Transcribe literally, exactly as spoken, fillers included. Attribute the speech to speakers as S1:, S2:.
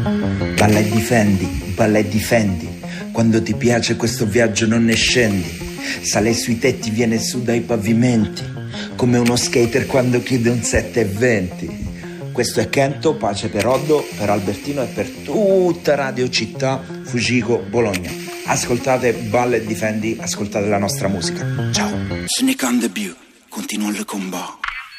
S1: Balla e difendi, balla e difendi. Quando ti piace questo viaggio non ne scendi. Sale sui tetti, viene su dai pavimenti, come uno skater quando chiude un sette e venti. Questo è Kento, pace per Oddo, per Albertino e per tutta Radio Città, Fujiko, Bologna. Ascoltate Balla e difendi, ascoltate la nostra musica. Ciao.
S2: Ce n'est qu'un début, continuons le combat.